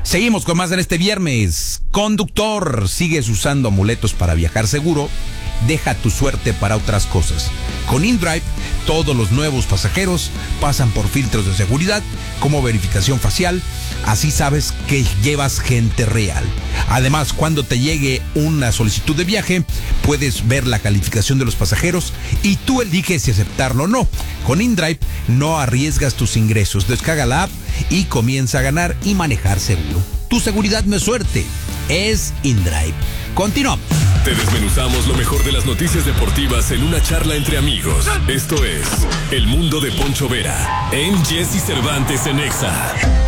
Seguimos con más en este viernes. Conductor, ¿sigues usando amuletos para viajar seguro? Deja tu suerte para otras cosas. Con InDrive, todos los nuevos pasajeros pasan por filtros de seguridad como verificación facial. Así sabes que llevas gente real. Además, cuando te llegue una solicitud de viaje, puedes ver la calificación de los pasajeros y tú eliges si aceptarlo o no. Con InDrive no arriesgas tus ingresos. Descarga la app y comienza a ganar y manejar seguro. Tu seguridad no es suerte, es InDrive. Continuamos. Te desmenuzamos lo mejor de las noticias deportivas en una charla entre amigos. Esto es El Mundo de Poncho Vera en Jesse Cervantes en Exa.